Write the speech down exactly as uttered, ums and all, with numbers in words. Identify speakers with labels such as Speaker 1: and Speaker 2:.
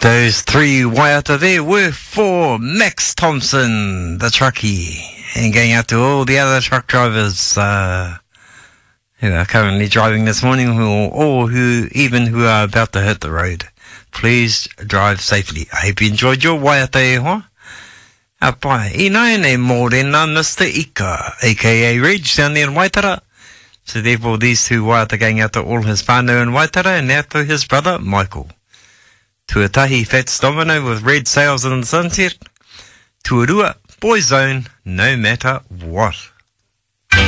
Speaker 1: Those three waiata there were for Max Thompson, the truckie, and going out to all the other truck drivers uh, who are currently driving this morning, who, or who even who are about to hit the road. Please drive safely. I hope you enjoyed your waiata e hoa. Apai, ina ne morena Mister Ika, aka Reg, down there in Waitara. So therefore these two waiata going out to all his whānau in Waitara, and out to his brother Michael. Tuatahi Fats Domino with red sails in the sunset. Tuarua, Boy Zone, no matter what.